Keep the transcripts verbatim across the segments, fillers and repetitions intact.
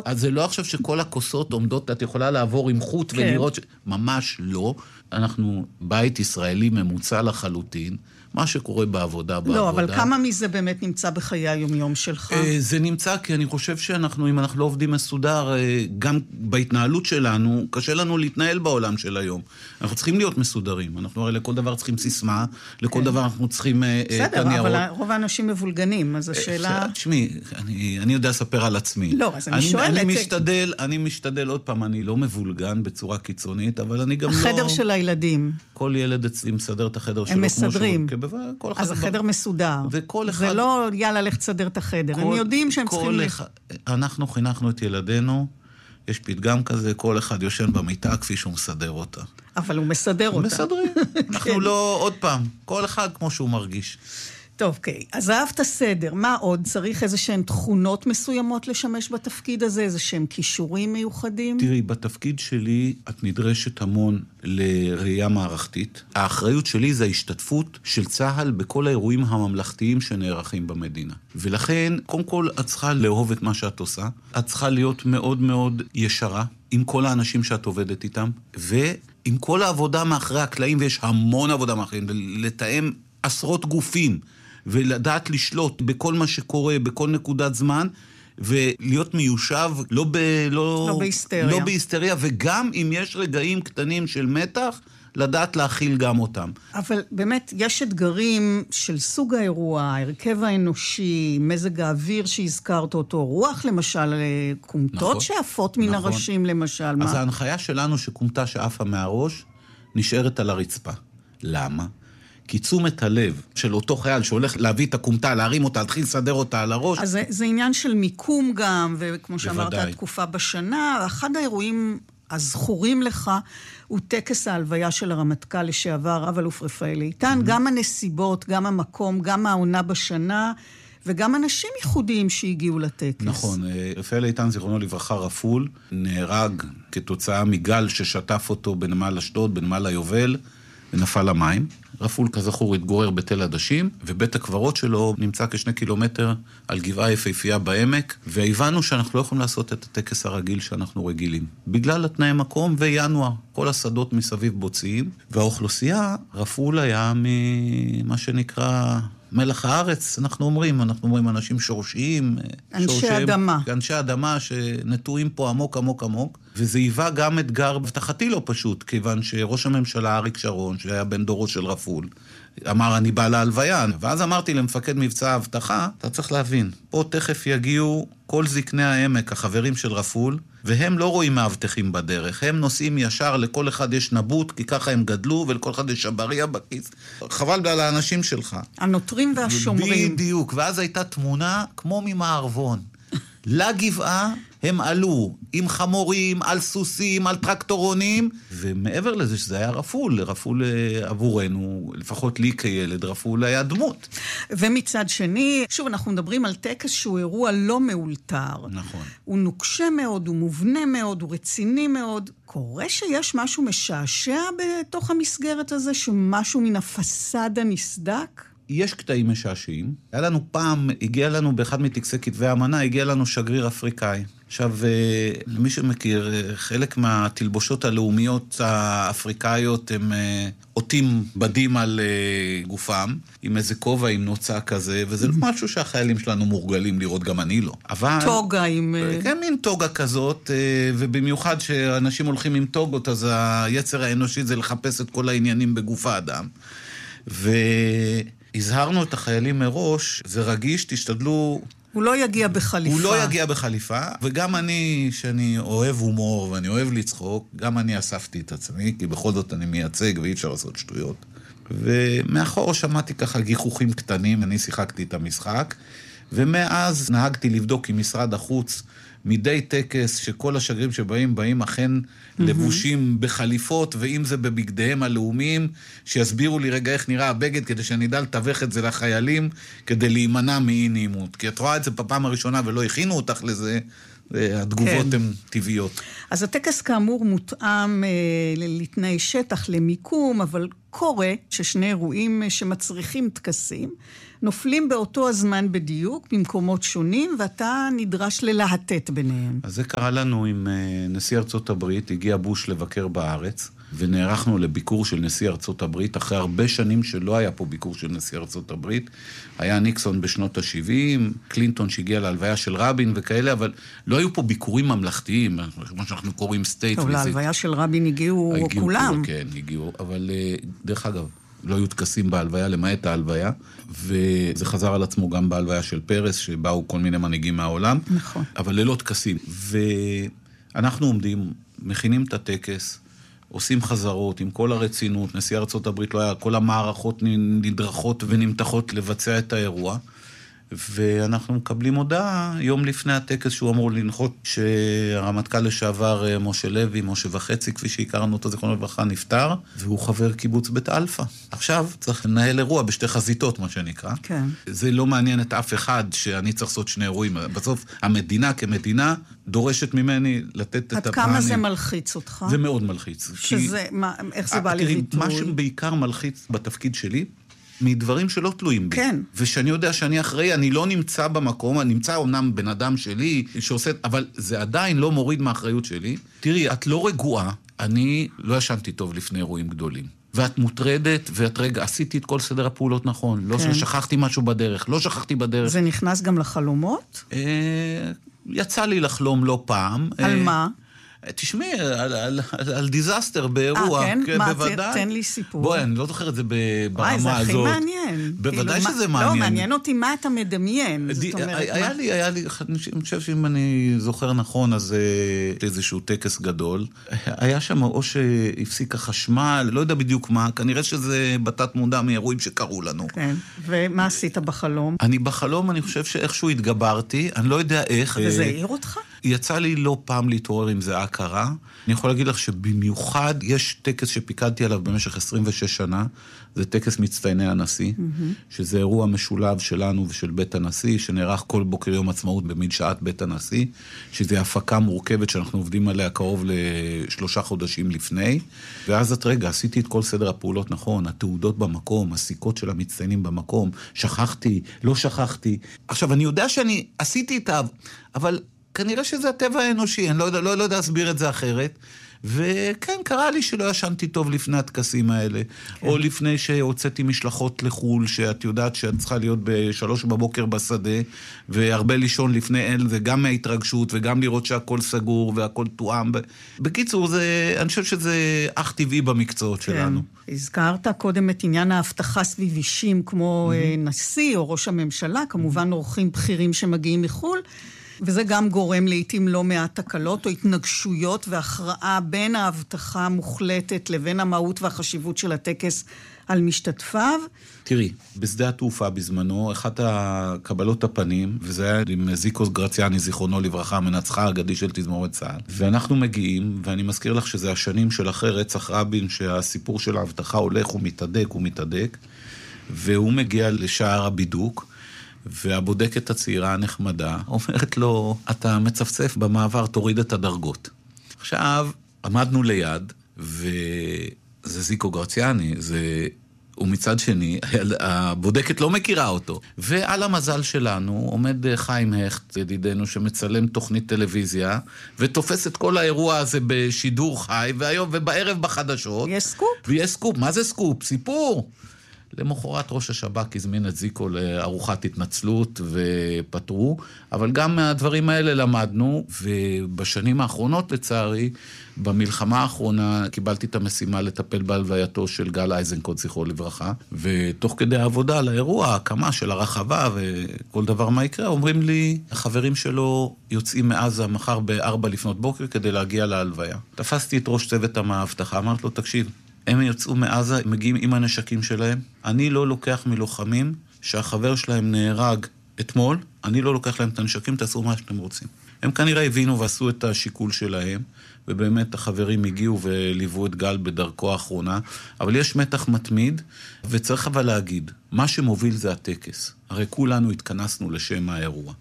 אז זה לא עכשיו שכל הכוסות עומדות, את יכולה לעבור עם חוט כן. ולראות ש... ממש לא. אנחנו בית ישראלי ממוצע לחלוטין, מה שקורה בעבודה, בעבודה. לא, אבל כמה מזה באמת נמצא בחיי היומיום שלך? זה נמצא, כי אני חושב שאנחנו, אם אנחנו לא עובדים מסודר, גם בהתנהלות שלנו, קשה לנו להתנהל בעולם של היום. אנחנו צריכים להיות מסודרים. אנחנו הרי לכל דבר צריכים סיסמה, לכל דבר אנחנו צריכים... בסדר, אבל רוב האנשים מבולגנים, אז השאלה... תשמעי, אני יודע לספר על עצמי. לא, אז אני שואלת... אני משתדל, אני משתדל עוד פעם, אני לא מבולגן בצורה קיצונית, אבל אני גם לא... החדר של הילדים. כל ילד אצלי מסדר את החדר שלו. הם מסדרים. אז אחד החדר מסודר. וכל אחד... זה לא, יאללה, לך תסדר את החדר. כל, הם יודעים שהם צריכים... אחד, אנחנו חינכנו את ילדינו, יש פתגם כזה, כל אחד יושן במיטה כפי שהוא מסדר אותה. אבל הוא מסדר אותה. מסדרים. אנחנו לא, עוד פעם, כל אחד כמו שהוא מרגיש. טוב, אוקיי. אז אהבת סדר. מה עוד? צריך איזה שהן תכונות מסוימות לשמש בתפקיד הזה? איזה שהם כישורים מיוחדים? תראי, בתפקיד שלי את נדרשת המון לראייה מערכתית. האחריות שלי זה ההשתתפות של צה"ל בכל האירועים הממלכתיים שנערכים במדינה. ולכן, קודם כל, את צריכה לאהוב את מה שאת עושה. את צריכה להיות מאוד מאוד ישרה עם כל האנשים שאת עובדת איתם, ועם כל העבודה מאחרי הקלעים, ויש המון עבודה מאחרי, לתאם עשרות גופים, ולדעת לשלוט בכל מה שקורה, בכל נקודת זמן, ולהיות מיושב, לא, ב, לא, לא בהיסטריה. לא בהיסטריה, וגם אם יש רגעים קטנים של מתח, לדעת להכיל גם אותם. אבל באמת יש אתגרים של סוג האירוע, ההרכב האנושי, מזג האוויר שהזכרת אותו, רוח למשל, קומטות נכון, שעפות מן נכון. הראשים למשל. אז מה? ההנחיה שלנו שקומטה שעפה מהראש, נשארת על הרצפה. למה? כי תשומת הלב של אותו חייל שהולך להביא את הקומטה, להרים אותה, להתחיל לסדר אותה על הראש. אז זה, זה עניין של מיקום גם, וכמו שאמרת, התקופה בשנה, אחד האירועים הזכורים לך הוא טקס ההלוויה של הרמטכ"ל לשעבר, רב אלוף רפאל איתן, mm-hmm. גם הנסיבות, גם המקום, גם העונה בשנה, וגם אנשים ייחודיים שהגיעו לטקס. נכון, רפאל איתן, זיכרונו לברכה, רפול, נהרג כתוצאה מגל ששטף אותו בנמל אשדוד, בנמל היובל, ונפל למים. רפול כזכור התגורר בתל עדשים, ובית הקברות שלו נמצא כשני קילומטר על גבעה יפהפייה בעמק, והבנו שאנחנו לא יכולים לעשות את הטקס הרגיל שאנחנו רגילים. בגלל התנאי מקום וינואר, כל השדות מסביב בוצעים, והאוכלוסייה, רפול היה ממה שנקרא מלח הארץ, אנחנו אומרים, אנחנו אומרים אנשים שורשיים, אנשי שורשיים, אדמה. אנשי אדמה שנטועים פה עמוק עמוק עמוק, וזה היווה גם אתגר הבטחתי לא פשוט, כיוון שראש הממשלה אריק שרון, שהיה בן דורו של רפול, אמר אני בא להלוויה, ואז אמרתי למפקד מבצע ההבטחה, אתה צריך להבין, פה תכף יגיעו כל זקני העמק, החברים של רפול, והם לא רואים מאבטחים בדרך, הם נוסעים ישר, לכל אחד יש נבוט, כי ככה הם גדלו, ולכל אחד יש שבריה בכיס. חבל על האנשים שלך. הנוטרים והשומרים. בדיוק, ואז הייתה תמונה כמו ממערבון. לגבעה הם עלו עם חמורים, על סוסים, על טרקטורונים, ומעבר לזה שזה היה רפול, רפול עבורנו, לפחות לי כילד, רפול היה דמות. ומצד שני, שוב, אנחנו מדברים על טקס שהוא אירוע לא מאולתר. נכון. הוא נוקשה מאוד, הוא מובנה מאוד, הוא רציני מאוד. קורה שיש משהו משעשע בתוך המסגרת הזה, שמשהו מן הפסדה נסדק? יש קטעים משעשעים. היה לנו פעם, הגיע לנו באחד מטקסי כתבי האמנה, הגיע לנו שגריר אפריקאי. עכשיו, למי שמכיר, חלק מהתלבושות הלאומיות האפריקאיות הם עוטים בדים על גופם, עם איזה כובע, עם נוצה כזה, וזה לא משהו שהחיילים שלנו מורגלים לראות, גם אני לא. אבל... טוגה עם... כן, מין טוגה כזאת, ובמיוחד שאנשים הולכים עם טוגות, אז היצר האנושי זה לחפש את כל העניינים בגוף האדם. ו... הזהרנו את החיילים מראש, זה רגיש, תשתדלו... הוא לא יגיע בחליפה. הוא לא יגיע בחליפה, וגם אני, שאני אוהב הומור ואני אוהב לצחוק, גם אני אספתי את עצמי, כי בכל זאת אני מייצג ואי אפשר לעשות שטויות. ומאחור שמעתי ככה גיחוכים קטנים, אני שיחקתי את המשחק, ומאז נהגתי לבדוק עם משרד החוץ, מדי טקס שכל השגרירים שבאים, באים אכן לבושים בחליפות, ואם זה בבגדיהם הלאומיים, שיסבירו לי רגע איך נראה הבגד, כדי שאני אדע לתווך את זה לחיילים, כדי להימנע מאי נעימות. כי את רואה את זה בפעם הראשונה ולא הכינו אותך לזה, התגובות הן טבעיות. אז הטקס כאמור מותאם לתנאי שטח, למיקום, אבל קורה ששני אירועים שמצריכים טקסים, נופלים באותו הזמן בדיוק, במקומות שונים, ואתה נדרש ללהטט ביניהם. אז זה קרה לנו עם נשיא ארצות הברית, הגיע בוש לבקר בארץ, ונערכנו לביקור של נשיא ארצות הברית, אחרי הרבה שנים שלא היה פה ביקור של נשיא ארצות הברית. היה ניקסון בשנות ה-שבעים, קלינטון שהגיע להלוויה של רבין וכאלה, אבל לא היו פה ביקורים ממלכתיים, כמו שאנחנו קוראים סטייט ויזיט. להלוויה של רבין הגיעו, הגיעו כולם. כולם, כן, הגיעו, אבל דרך אגב, לא היו טקסים בהלוויה, למעט ההלוויה, וזה חזר על עצמו גם בהלוויה של פרס, שבאו כל מיני מנהיגים מהעולם. נכון. אבל ללא טקסים. ואנחנו עומדים, מכינים את הטקס, עושים חזרות עם כל הרצינות, נשיא ארצות הברית לא היה, כל המערכות נדרכות ונמתחות לבצע את האירוע, ואנחנו מקבלים הודעה יום לפני הטקס שהוא אמור לנחות, שהרמטכ"ל לשעבר משה לוי, משה וחצי, כפי שהכרנו אותו זיכרונו לברכה, נפטר, והוא חבר קיבוץ בית אלפא. עכשיו צריך לנהל אירוע בשתי חזיתות, מה שנקרא. כן. זה לא מעניין את אף אחד שאני צריך לעשות שני אירועים. בסוף המדינה כמדינה דורשת ממני לתת את הפעמים. עד כמה זה מלחיץ אותך? זה מאוד מלחיץ. שזה, כי... מה, איך זה בא לביטוי? מה שבעיקר מלחיץ בתפקיד שלי, מדברים שלא תלויים בי. כן. ושאני יודע שאני אחראי, אני לא נמצא במקום, אני נמצא אומנם בן אדם שלי, שעושה, אבל זה עדיין לא מוריד מהאחריות שלי. תראי, את לא רגועה, אני לא ישנתי טוב לפני אירועים גדולים. ואת מוטרדת, ואת רגע, עשיתי את כל סדר הפעולות נכון, לא כן. שכחתי משהו בדרך, לא שכחתי בדרך. זה נכנס גם לחלומות? אה, יצא לי לחלום לא פעם. על אה, מה? תשמעי, על, על, על, על דיזסטר באירוע, אה, כן? כן, מה, בוודאי. תן לי סיפור. בואי, אני לא זוכר את זה ברמה הזאת. וואי, זה הכי מעניין. בוודאי כאילו, שזה מה, מעניין. לא, מעניין אותי מה אתה מדמיין. זאת אומרת, היה מה... לי, היה לי, אני חושב שאם אני זוכר נכון, אז איזשהו טקס גדול. היה שם או שהפסיק החשמל, לא יודע בדיוק מה, כנראה שזה בתת מודע מאירועים שקרו לנו. כן, ומה עשית בחלום? אני בחלום, אני חושב שאיכשהו התגברתי, אני לא יודע איך. וזה העיר אותך? יצא לי לא פעם להתעורר עם זה הכרה. אני יכול להגיד לך שבמיוחד יש טקס שפיקדתי עליו במשך עשרים ושש שנה, זה טקס מצטייני הנשיא, mm-hmm. שזה אירוע משולב שלנו ושל בית הנשיא, שנערך כל בוקר יום עצמאות במדשאת בית הנשיא, שזה הפקה מורכבת שאנחנו עובדים עליה קרוב לשלושה חודשים לפני, ואז את רגע, עשיתי את כל סדר הפעולות נכון, התעודות במקום, הסיכות של המצטיינים במקום, שכחתי, לא שכחתי. עכשיו, אני יודע שאני עשיתי את ה... אבל... כנראה שזה הטבע האנושי, אני לא יודע, לא, לא יודע להסביר את זה אחרת. וכן, קרה לי שלא ישנתי טוב לפני התקסים האלה, כן. או לפני שהוצאתי משלחות לחול, שאת יודעת שאת צריכה להיות בשלוש בבוקר בשדה, והרבה לישון לפני אין, זה גם מההתרגשות, וגם לראות שהכל סגור, והכל תואם. בקיצור, זה, אני חושב שזה אך טבעי במקצועות כן. שלנו. הזכרת קודם את עניין ההבטחה סביב אישים, כמו mm-hmm. נשיא או ראש הממשלה, כמובן אורחים בכירים שמגיעים מחול, וזה גם גורם לעתים לא מעט תקלות או התנגשויות והכרעה בין ההבטחה המוחלטת לבין המהות והחשיבות של הטקס על משתתפיו. תראי, בשדה התעופה בזמנו, אחת הקבלות הפנים, וזה היה עם זיקו גרציאני, זיכרונו לברכה, המנצחה האגדי של תזמורת צה"ל. ואנחנו מגיעים, ואני מזכיר לך שזה השנים של אחרי רצח רבין, שהסיפור של ההבטחה הולך ומתהדק ומתהדק, והוא מגיע לשער הבידוק, והבודקת הצעירה הנחמדה אומרת לו, אתה מצפצף במעבר, תוריד את הדרגות. עכשיו, עמדנו ליד, וזה זיקו גרציאני, זה... ומצד שני, הבודקת לא מכירה אותו. ועל המזל שלנו עומד חיים הכט, ידידנו שמצלם תוכנית טלוויזיה, ותופס את כל האירוע הזה בשידור חי, והיום ובערב בחדשות. יש סקופ. ויש סקופ. מה זה סקופ? סיפור. למחרת ראש השב"כ הזמין את זיקו לארוחת התנצלות ופטרו, אבל גם מהדברים האלה למדנו, ובשנים האחרונות לצערי, במלחמה האחרונה קיבלתי את המשימה לטפל בהלווייתו של גל אייזנקוט, זכרו לברכה, ותוך כדי העבודה לאירוע, הקמה של הרחבה וכל דבר מה יקרה, אומרים לי, החברים שלו יוצאים מעזה מחר בארבע לפנות בוקר כדי להגיע להלוויה. תפסתי את ראש צוות המאבטחה, אמרת לו, תקשיב, הם יצאו מעזה, הם מגיעים עם הנשקים שלהם. אני לא לוקח מלוחמים שהחבר שלהם נהרג אתמול, אני לא לוקח להם את הנשקים, תעשו מה שאתם רוצים. הם כנראה הבינו ועשו את השיקול שלהם, ובאמת החברים הגיעו וליוו את גל בדרכו האחרונה, אבל יש מתח מתמיד, וצריך אבל להגיד, מה שמוביל זה הטקס. הרי כולנו התכנסנו לשם האירוע.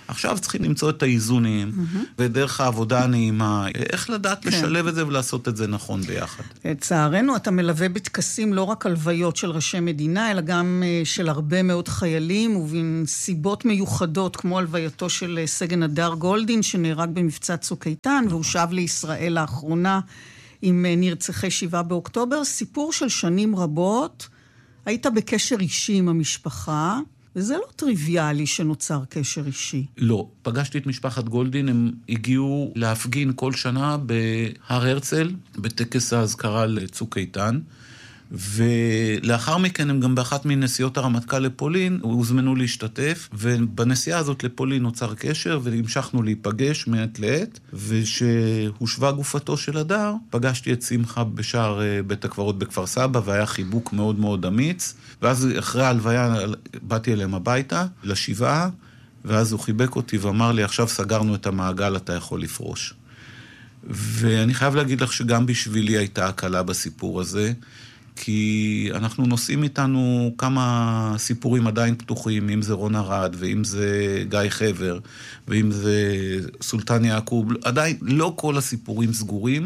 עכשיו צריכים למצוא את האיזונים, mm-hmm. ודרך העבודה הנעימה, איך לדעת כן. לשלב את זה ולעשות את זה נכון ביחד. לצערנו, אתה מלווה בטקסים לא רק הלוויות של ראשי מדינה, אלא גם של הרבה מאוד חיילים, ובין סיבות מיוחדות, כמו הלווייתו של סגן הדר גולדין, שנהרג במבצע צוק איתן, והוא שב לישראל לאחרונה עם נרצחי שבעה באוקטובר. סיפור של שנים רבות, היית בקשר אישי עם המשפחה, וזה לא טריוויאלי שנוצר קשר אישי. לא. פגשתי את משפחת גולדין, הם הגיעו להפגין כל שנה בהר הרצל, בטקס ההזכרה לצוק איתן, ולאחר מכן הם גם באחת מנסיעות הרמטכ"ל לפולין, הוזמנו להשתתף, ובנסיעה הזאת לפולין נוצר קשר, והמשכנו להיפגש מעת לעת, ושהושבה גופתו של הדר, פגשתי את שמחה בשער בית הקברות בכפר סבא, והיה חיבוק מאוד מאוד אמיץ, ואז אחרי ההלוויה באתי אליהם הביתה, לשבעה, ואז הוא חיבק אותי ואמר לי, עכשיו סגרנו את המעגל, אתה יכול לפרוש. ואני חייב להגיד לך שגם בשבילי הייתה הקלה בסיפור הזה, כי אנחנו נושאים איתנו כמה סיפורים עדיין פתוחים, אם זה רון ארד, ואם זה גיא חבר, ואם זה סולטן יעקוב, עדיין לא כל הסיפורים סגורים,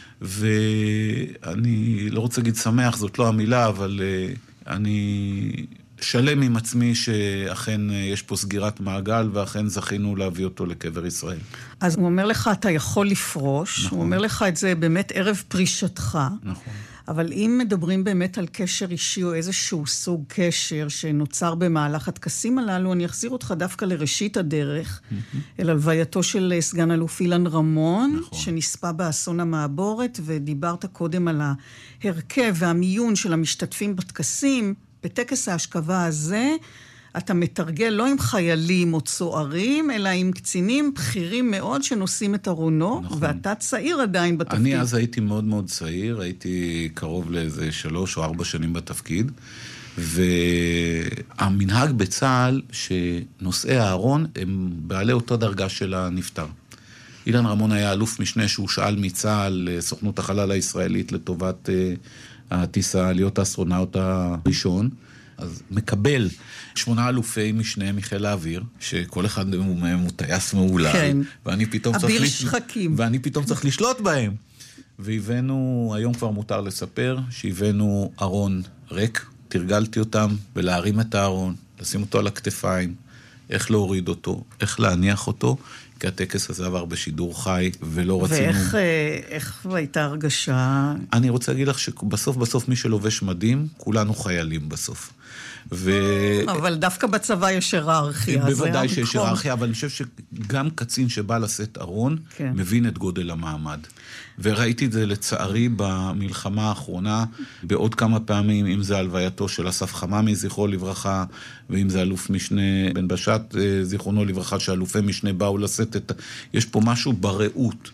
ואני לא רוצה להגיד שמח, זאת לא המילה, אבל אני שלם עם עצמי שאכן יש פה סגירת מעגל, ואכן זכינו להביא אותו לקבר ישראל. אז הוא אומר לך, אתה יכול לפרוש, נכון. הוא אומר לך את זה באמת ערב פרישתך. נכון. אבל אם מדברים באמת על קשר אישי או איזשהו סוג קשר שנוצר במהלך הטקסים הללו, אני אחזיר אותך דווקא לראשית הדרך, mm-hmm. אל הלווייתו של סגן אלוף אילן רמון, נכון. שנספה באסון המעבורת, ודיברת קודם על ההרכב והמיון של המשתתפים בטקסים. בטקס ההשכבה הזה, אתה מתרגל לא עם חיילים או צוערים, אלא עם קצינים בכירים מאוד שנושאים את ארונו, נכון. ואתה צעיר עדיין בתפקיד. אני אז הייתי מאוד מאוד צעיר, הייתי קרוב לאיזה שלוש או ארבע שנים בתפקיד, והמנהג בצה"ל שנושאי הארון הם בעלי אותה דרגה של הנפטר. אילן רמון היה אלוף משנה שהוא שאל מצה"ל לסוכנות החלל הישראלית לטובת הטיסה, להיות האסטרונאוט הראשון, אז מקבל שמונה אלופי משנה מחיל האוויר, שכל אחד מהם הוא טייס מעולל, כן. ואני פתאום אביר צריך שחקים. ואני פתאום צריך לשלוט בהם. והבאנו, היום כבר מותר לספר, שהבאנו ארון ריק, תרגלתי אותם, ולהרים את הארון, לשים אותו על הכתפיים, איך להוריד אותו, איך להניח אותו, כי הטקס הזה עבר בשידור חי, ולא רצינו... ואיך איך הייתה הרגשה? אני רוצה להגיד לך שבסוף בסוף מי שלובש מדים, כולנו חיילים בסוף. ו... אבל דווקא בצבא יש היררכיה. בוודאי שיש היררכיה, אבל אני חושב שגם קצין שבא לשאת ארון, כן. מבין את גודל המעמד. וראיתי את זה לצערי במלחמה האחרונה, בעוד כמה פעמים, אם זה הלווייתו של אסף חממי, זכרו לברכה, ואם זה אלוף משנה בן בשט, זכרונו לברכה, שאלופי משנה באו לשאת את... יש פה משהו בראות.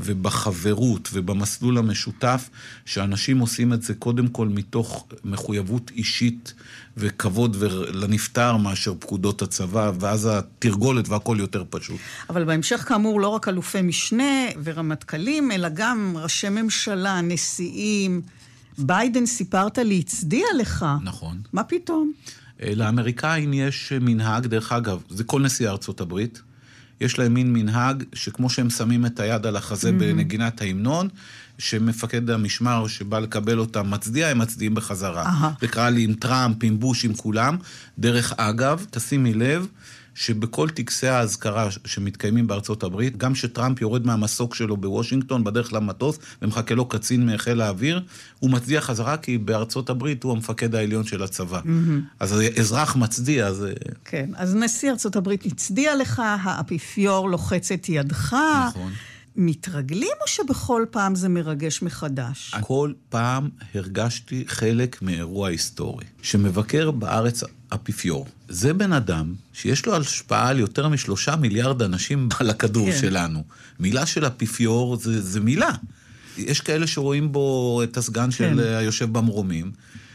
ובחברות ובמסלול המשותף, שאנשים עושים את זה קודם כל מתוך מחויבות אישית וכבוד לנפטר מאשר פקודות הצבא, ואז התרגולת והכל יותר פשוט. אבל בהמשך כאמור לא רק אלופי משנה ורמטכ"לים, אלא גם ראשי ממשלה, נשיאים. ביידן סיפרת לי, הצדיע לך. נכון. מה פתאום? לאמריקאים יש מנהג, דרך אגב, זה כל נשיאי ארצות הברית, יש להם מין מנהג שכמו שהם שמים את היד על החזה mm-hmm. בנגינת ההמנון, שמפקד המשמר שבא לקבל אותם מצדיע, הם מצדיעים בחזרה. Uh-huh. זה קרה לי עם טראמפ, עם בוש, עם כולם. דרך אגב, תשימי לב, שבכל טקסי ההזכרה שמתקיימים בארצות הברית, גם שטראמפ יורד מהמסוק שלו בוושינגטון, בדרך למטוס, ומחכה לו קצין מחיל האוויר, הוא מצדיע חזרה, כי בארצות הברית הוא המפקד העליון של הצבא. Mm-hmm. אז אזרח מצדיע, אז... כן, אז נשיא ארצות הברית הצדיע לך, האפיפיור לוחץ את ידך. נכון. מתרגלים או שבכל פעם זה מרגש מחדש? כל פעם הרגשתי חלק מאירוע היסטורי, שמבקר בארץ אפיפיור. זה בן אדם שיש לו השפעה על יותר משלושה מיליארד אנשים על הכדור כן. שלנו. מילה של אפיפיור זה, זה מילה. יש כאלה שרואים בו את הסגן כן. של היושב במרומים,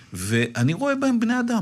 ואני רואה בהם בני אדם.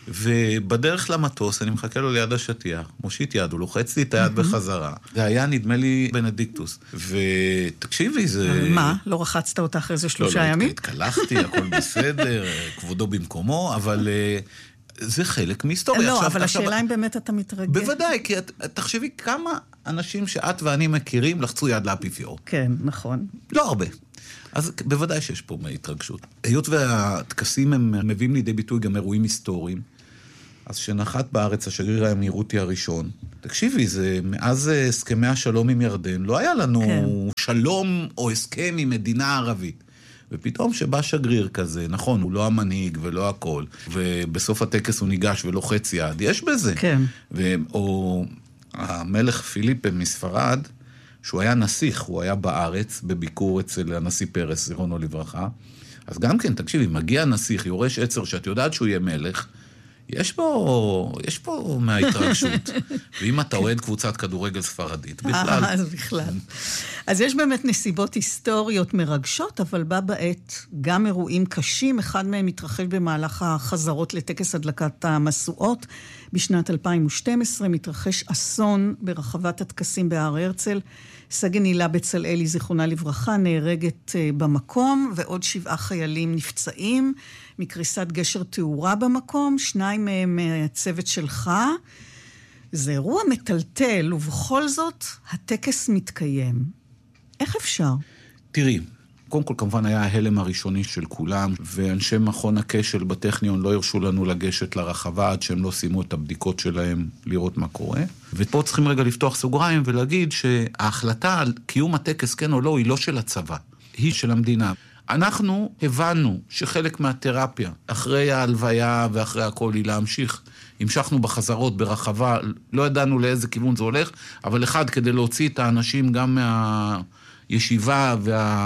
ובדרך למטוס אני מחכה לו ליד השטיח, מושיט יד, הוא לוחץ לי את היד בחזרה. זה היה נדמה לי בנדיקטוס. ותקשיבי, זה... מה? לא רחצת אותה אחרי זה שלושה ימים? לא, לא, התקלחתי, הכל בסדר, כבודו במקומו, אבל זה חלק מהיסטוריה. לא, עכשיו, אבל עכשיו, השאלה אם באמת אתה מתרגש. בוודאי, כי את, תחשבי כמה אנשים שאת ואני מכירים לחצו יד לאפיפיור. כן, נכון. לא הרבה. אז בוודאי שיש פה מהתרגשות. היות והטקסים הם מביאים לידי ביטוי גם אירועים היסטוריים, אז שנחת בארץ השגריר האמירותי הראשון, תקשיבי, זה מאז הסכמי השלום עם ירדן, לא היה לנו כן. שלום או הסכם עם מדינה ערבית. ופתאום שבא שגריר כזה, נכון, הוא לא המנהיג ולא הכל, ובסוף הטקס הוא ניגש ולוחץ יד, יש בזה. כן. ו... או המלך פיליפה מספרד, שהוא היה נסיך, הוא היה בארץ, בביקור אצל הנשיא פרס, זיכרונו לברכה. אז גם כן, תקשיבי, מגיע נסיך, יורש עצר, שאת יודעת שהוא יהיה מלך, יש פה, יש פה מההתרגשות. ואם אתה אוהד קבוצת כדורגל ספרדית, בכלל. אז בכלל. אז יש באמת נסיבות היסטוריות מרגשות, אבל בה בעת גם אירועים קשים, אחד מהם מתרחש במהלך החזרות לטקס הדלקת המשואות. בשנת אלפיים ושתים עשרה מתרחש אסון ברחבת הטקסים בהר הרצל. סגן הילה בצלאלי, זיכרונה לברכה, נהרגת במקום, ועוד שבעה חיילים נפצעים מקריסת גשר תאורה במקום, שניים מהם מהצוות שלך. זה אירוע מטלטל, ובכל זאת הטקס מתקיים. איך אפשר? תראי, קודם כל כמובן היה ההלם הראשוני של כולם, ואנשי מכון הקשל בטכניון לא הרשו לנו לגשת לרחבה עד שהם לא סיימו את הבדיקות שלהם לראות מה קורה. ופה צריכים רגע לפתוח סוגריים ולהגיד שההחלטה על קיום הטקס כן או לא היא לא של הצבא, היא של המדינה. אנחנו הבנו שחלק מהתרפיה, אחרי ההלוויה ואחרי הכל היא להמשיך, המשכנו בחזרות ברחבה, לא ידענו לאיזה כיוון זה הולך, אבל אחד כדי להוציא את האנשים גם מה... ישיבה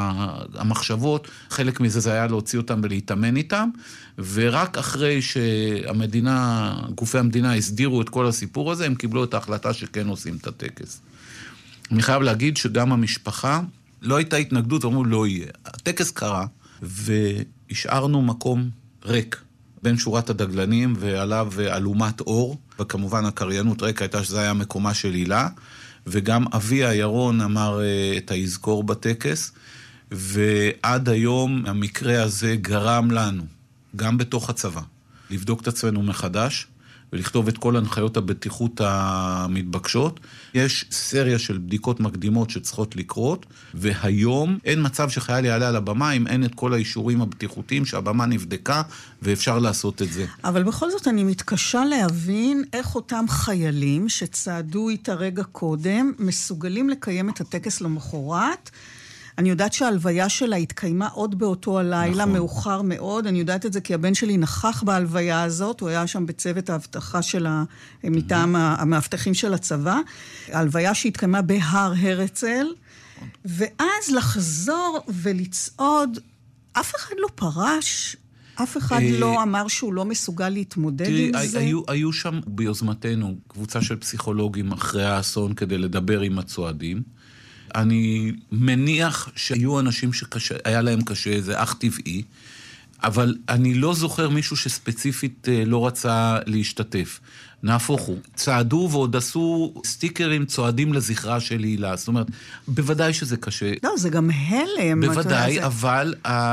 והמחשבות, חלק מזה זה היה להוציא אותם ולהתאמן איתם, ורק אחרי שהמדינה, גופי המדינה הסדירו את כל הסיפור הזה, הם קיבלו את ההחלטה שכן עושים את הטקס. אני חייב להגיד שגם המשפחה, לא הייתה התנגדות, אמרו לא יהיה. הטקס קרה, והשארנו מקום ריק בין שורת הדגלנים, ועליו אלומת אור, וכמובן הקריינות רקע הייתה שזה היה מקומה של הילה, וגם אבי הירון אמר את היזכור בטקס, ועד היום המקרה הזה גרם לנו, גם בתוך הצבא, לבדוק את עצמנו מחדש, ולכתוב את כל הנחיות הבטיחות המתבקשות. יש סריה של בדיקות מקדימות שצריכות לקרות, והיום אין מצב שחייל יעלה על הבמה, אם אין את כל האישורים הבטיחותיים שהבמה נבדקה, ואפשר לעשות את זה. אבל בכל זאת אני מתקשה להבין איך אותם חיילים שצעדו איתה רגע קודם, מסוגלים לקיים את הטקס למחרת. אני יודעת שההלוויה שלה התקיימה עוד באותו הלילה, נכון. מאוחר מאוד. אני יודעת את זה כי הבן שלי נכח בהלוויה הזאת, הוא היה שם בצוות ההבטחה של מטעם המאבטחים של הצבא. ההלוויה שהתקיימה בהר הרצל, ואז לחזור ולצעוד, אף אחד לא פרש, אף אחד לא אמר שהוא לא מסוגל להתמודד עם זה. היו, היו שם ביוזמתנו קבוצה של פסיכולוגים אחרי האסון כדי לדבר עם הצועדים. אני מניח שהיו אנשים שהיה להם קשה, זה אך טבעי, אבל אני לא זוכר מישהו שספציפית לא רצה להשתתף. נהפוך הוא, צעדו ועוד עשו סטיקרים צועדים לזכרה של הילה. זאת אומרת, בוודאי שזה קשה. לא, זה גם הלם. בוודאי, אבל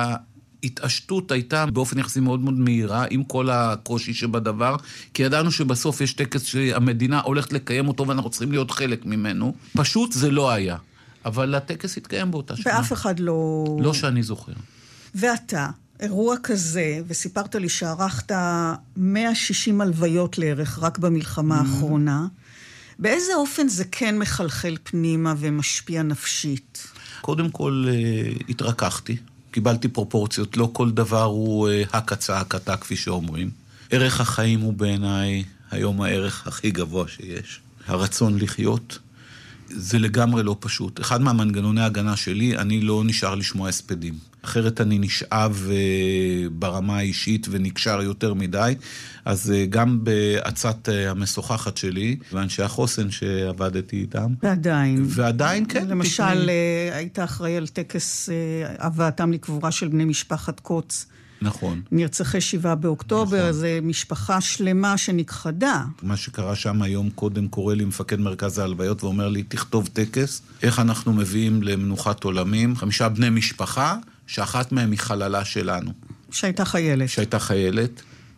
ההתעשתות הייתה באופן יחסי מאוד מאוד מהירה, עם כל הקושי שבדבר, כי ידענו שבסוף יש טקס שהמדינה הולכת לקיים אותו, ואנחנו צריכים להיות חלק ממנו. פשוט זה לא היה. אבל הטקס התקיים באותה שנה. ואף אחד לא... לא שאני זוכר. ואתה, אירוע כזה, וסיפרת לי שערכת מאה ושישים הלוויות לערך רק במלחמה האחרונה, באיזה אופן זה כן מחלחל פנימה ומשפיע נפשית? קודם כל, התרככתי. קיבלתי פרופורציות. לא כל דבר הוא הקצה, הקטה, כפי שאומרים. ערך החיים הוא בעיניי היום הערך הכי גבוה שיש. הרצון לחיות. זה לגמרי לא פשוט. אחד מהמנגנוני ההגנה שלי, אני לא נשאר לשמוע הספדים. אחרת אני נשאב ברמה האישית ונקשר יותר מדי. אז גם בעצת המשוחחת שלי, ואנשי החוסן שעבדתי איתם. ועדיין. ועדיין, כן. למשל, תשמעי... היית אחראי על טקס הבאתם לקבורה של בני משפחת קוץ. נכון. נרצחי שבעה באוקטובר, נכון. זה משפחה שלמה שנכחדה. מה שקרה שם היום קודם קורא לי מפקד מרכז ההלוויות ואומר לי, תכתוב טקס, איך אנחנו מביאים למנוחת עולמים, חמישה בני משפחה, שאחת מהם היא חללה שלנו. שהייתה חיילת. שהייתה חיילת,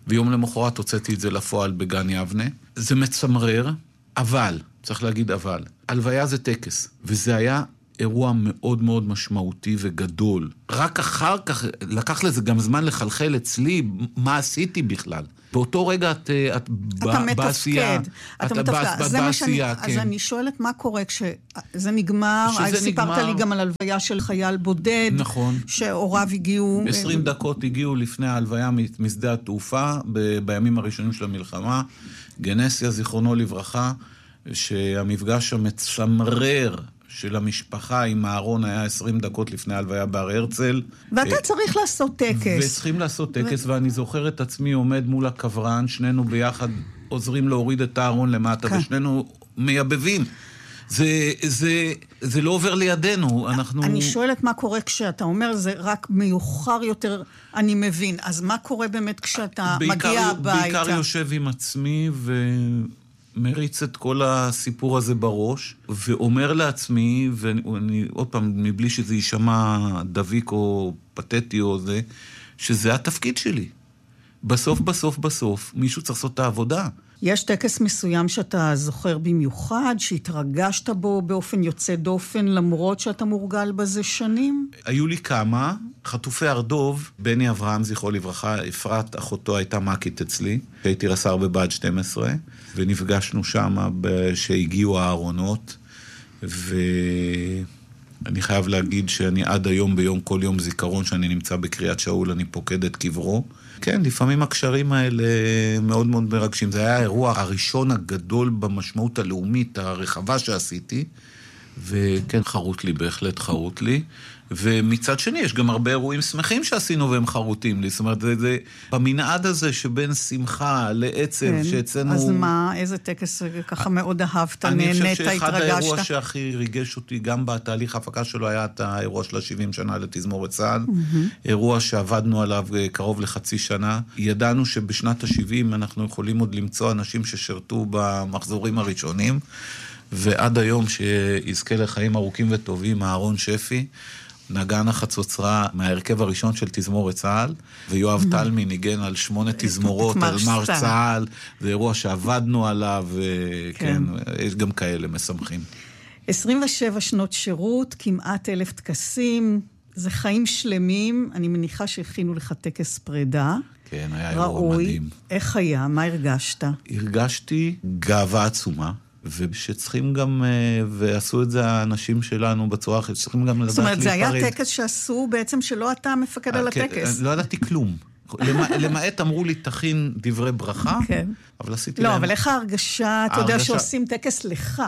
ויום למחרת הוצאתי את זה לפועל בגן יבנה. זה מצמרר, אבל, צריך להגיד אבל, הלוויה זה טקס, וזה היה אירוע מאוד מאוד משמעותי וגדול. רק אחר כך, לקח לזה גם זמן לחלחל אצלי, מה עשיתי בכלל. באותו רגע את, את אתה בעשייה. אתה מתפקד. זה מה שאני, אז אני שואלת מה קורה כשזה נגמר, סיפרת לי גם על הלוויה של חייל בודד, נכון. שהוריו הגיעו... עשרים דקות הגיעו לפני ההלוויה משדה התעופה, בימים הראשונים של המלחמה, גנסיה, זיכרונו לברכה, שהמפגש המצמרר של המשפחה עם הארון היה עשרים דקות לפני ההלוויה בהר הרצל. ואתה צריך לעשות טקס. וצריכים לעשות טקס, ו... ואני זוכר את עצמי עומד מול הקברן, שנינו ביחד עוזרים להוריד את הארון למטה, כן. ושנינו מייבבים. זה, זה, זה לא עובר לידינו, אנחנו... אני שואלת מה קורה כשאתה אומר, זה רק מיוחר יותר, אני מבין. אז מה קורה באמת כשאתה בעיקר, מגיע הביתה? בעיקר יושב עם עצמי ו... מריץ את כל הסיפור הזה בראש, ואומר לעצמי, ואני עוד פעם, מבלי שזה יישמע דביק או פתטי או זה, שזה התפקיד שלי. בסוף, בסוף, בסוף, מישהו צריך לעשות את העבודה. יש טקס מסוים שאתה זוכר במיוחד, שהתרגשת בו באופן יוצא דופן, למרות שאתה מורגל בזה שנים? היו לי כמה, חטופי ארדוב, בני אברהם, זכרו לברכה, אפרת, אחותו הייתה מקית אצלי, הייתי רס"ר בבה"ד שתים עשרה, ונפגשנו שם שהגיעו הארונות, ואני חייב להגיד שאני עד היום, ביום כל יום זיכרון שאני נמצא בקריית שאול, אני פוקד את קברו. כן, לפעמים הקשרים האלה מאוד מאוד מרגשים. זה היה האירוע הראשון הגדול במשמעות הלאומית הרחבה שעשיתי, וכן, חרוט לי, בהחלט חרוט לי. ומצד שני, יש גם הרבה אירועים שמחים שעשינו והם חרוטים לי. זאת אומרת, זה, זה במנעד הזה שבין שמחה לעצב, כן. שאצלנו... אז מה, איזה טקס ככה מאוד אהבת, נהנית, התרגשת? אני חושב שאחד האירוע שהכי ריגש אותי, גם בתהליך ההפקה שלו, היה את האירוע של ה-שבעים שנה לתזמורת צה"ל. Mm-hmm. אירוע שעבדנו עליו קרוב לחצי שנה. ידענו שבשנת ה-שבעים אנחנו יכולים עוד למצוא אנשים ששרתו במחזורים הראשונים, ועד היום שיזכה לחיים ארוכים וטובים, אהרון שפי, נגן החצוצרה מההרכב הראשון של תזמורת צה"ל, ויואב תלמי ניגן על שמונה תזמורות, על מר צה"ל, זה אירוע שעבדנו עליו, וכן, יש גם כאלה משמחים. עשרים ושבע שנות שירות, כמעט אלף טקסים, זה חיים שלמים, אני מניחה שהכינו לך טקס פרידה. כן, היה אירוע מדהים. איך היה? מה הרגשת? הרגשתי גאווה עצומה. ושצריכים גם, ועשו את זה האנשים שלנו בצורה אחרת, שצריכים גם לדעת להיפרד. זאת אומרת, זה היה טקס שעשו בעצם שלא אתה מפקד על הטקס. לא ידעתי כלום. למעט אמרו לי, תכין דברי ברכה, אבל עשיתי להם... לא, אבל איך ההרגשה, אתה יודע שעושים טקס לך,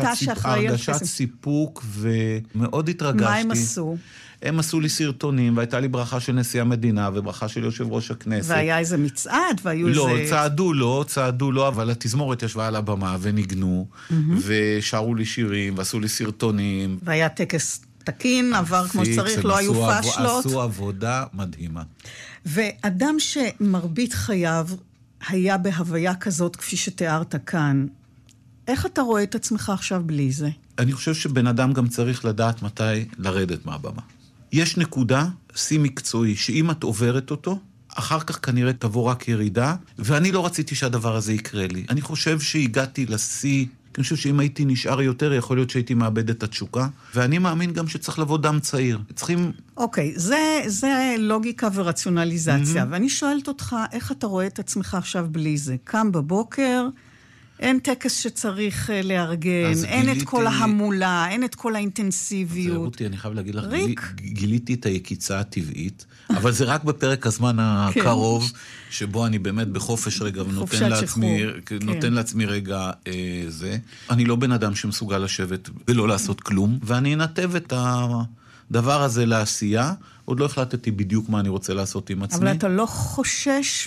הרגשת סיפוק, ומאוד התרגשתי. מה הם עשו? הם עשו לי סרטונים, והייתה לי ברכה של נשיא המדינה, וברכה של יושב ראש הכנסת. והיה איזה מצעד, והיו איזה... לא, צעדו לא, צעדו לא, אבל התזמורת ישבה על הבמה, וניגנו, ושרו לי שירים, ועשו לי סרטונים. והיה טקס תקין, עבר כמו שצריך, לא היו פשלות. עשו עבודה מדהימה. ואדם שמרבית חייו היה בהוויה כזאת, כפי שתיארת כאן, איך אתה רואה את עצמך עכשיו בלי זה? אני חושב שבן אדם גם צריך לדעת מתי לרדת מהבמה. יש נקודה, שיא מקצועי, שאם את עוברת אותו, אחר כך כנראה תבוא רק ירידה, ואני לא רציתי שהדבר הזה יקרה לי. אני חושב שהגעתי לשיא, אני חושב שאם הייתי נשאר יותר, יכול להיות שהייתי מאבד את התשוקה, ואני מאמין גם שצריך לבוא דם צעיר. צריכים... אוקיי, זה, זה לוגיקה ורציונליזציה, mm-hmm. ואני שואלת אותך, איך אתה רואה את עצמך עכשיו בלי זה? קם בבוקר... אין טקס שצריך לארגן, אין גיליתי... את כל ההמולה, אין את כל האינטנסיביות. זה רותי, אני חייב להגיד לך, גיל... גיליתי את היקיצה הטבעית, אבל זה רק בפרק הזמן הקרוב, שבו אני באמת בחופש רגע, ונותן לעצמי, נותן לעצמי רגע אה, זה. אני לא בן אדם שמסוגל לשבת ולא לעשות כלום, ואני אנתב את הדבר הזה לעשייה, עוד לא החלטתי בדיוק מה אני רוצה לעשות עם עצמי. אבל אתה לא חושש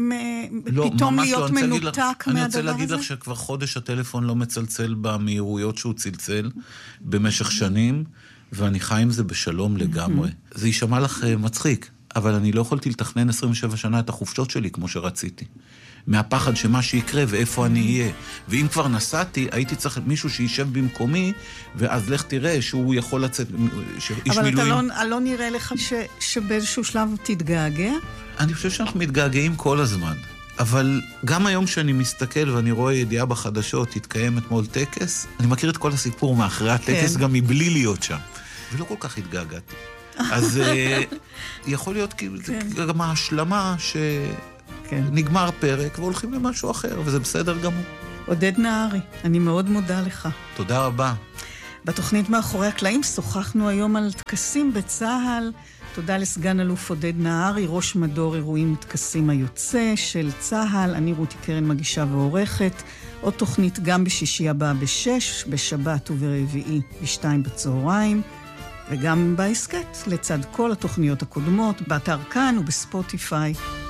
פתאום להיות מנותק מהדבר הזה? אני רוצה להגיד לך שכבר חודש הטלפון לא מצלצל במהירויות שהוא צלצל במשך שנים, ואני חי עם זה בשלום לגמרי. זה יישמע לך מצחיק, אבל אני לא יכולתי לתכנן עשרים ושבע שנה את החופשות שלי כמו שרציתי. מהפחד שמה שיקרה ואיפה אני אהיה. ואם כבר נסעתי, הייתי צריך מישהו שישב במקומי, ואז לך תראה שהוא יכול לצאת, שאיש אבל מילואים... אבל אתה לא, לא נראה לך ש, שבאיזשהו שלב תתגעגע? אני חושב שאנחנו מתגעגעים כל הזמן. אבל גם היום שאני מסתכל ואני רואה ידיעה בחדשות, התקיים אתמול טקס, אני מכיר את כל הסיפור מאחרי הטקס, כן. גם מבלי להיות שם. ולא כל כך התגעגעתי. אז יכול להיות כאילו, כן. זה גם ההשלמה שנגמר כן. פרק והולכים למשהו אחר, וזה בסדר גמור. עודד נהרי, אני מאוד מודה לך. תודה רבה. בתוכנית מאחורי הקלעים שוחחנו היום על טקסים בצה"ל. תודה לסגן אלוף עודד נהרי, ראש מדור אירועים וטקסים היוצא של צה"ל. אני רותי קרן מגישה ועורכת. עוד תוכנית גם בשישי הבא בשש, בשבת וברביעי בשתיים בצהריים, וגם בעסקת לצד כל התוכניות הקודמות, באתר כאן ובספוטיפיי.